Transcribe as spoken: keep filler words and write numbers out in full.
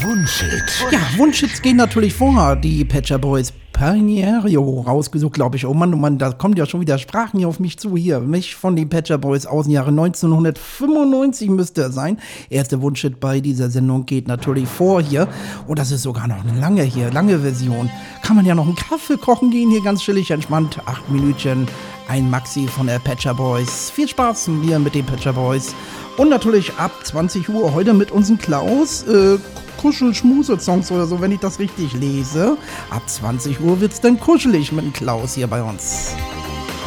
Wunschhit. Ja, Wunschhits gehen natürlich vor. Die Pet Shop Boys Pionerio rausgesucht, glaube ich. Oh Mann, oh Mann, da kommt ja schon wieder Sprachen hier auf mich zu. Hier, mich von den Pet Shop Boys aus dem Jahre neunzehnhundertfünfundneunzig müsste er sein. Erste Wunschhit bei dieser Sendung geht natürlich vor hier. Und das ist sogar noch eine lange hier, lange Version. Kann man ja noch einen Kaffee kochen gehen, hier ganz chillig, entspannt. Acht Minütchen, ein Maxi von der Pet Shop Boys. Viel Spaß hier mit den Pet Shop Boys. Und natürlich ab zwanzig Uhr heute mit unserem Klaus. Äh, Kuschel-Schmuse-Songs oder so, wenn ich das richtig lese. Ab zwanzig Uhr wird's dann kuschelig mit dem Klaus hier bei uns.